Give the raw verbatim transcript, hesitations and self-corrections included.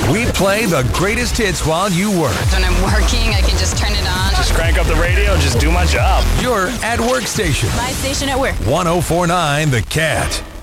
We play the greatest hits while you work. When I'm working, I can just turn it on. Just crank up the radio and just do my job. You're at Workstation. My station at work. one oh four point nine The Cat.